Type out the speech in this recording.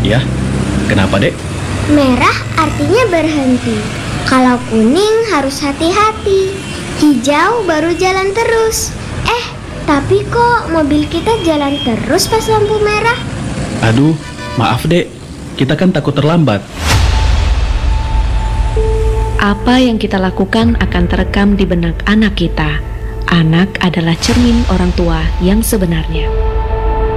ya. Kenapa, Dek? Merah artinya berhenti. Kalau kuning harus hati-hati. Hijau baru jalan terus. Tapi kok mobil kita jalan terus pas lampu merah? Aduh, maaf, Dek. Kita kan takut terlambat. Apa yang kita lakukan akan terekam di benak anak kita. Anak adalah cermin orang tua yang sebenarnya.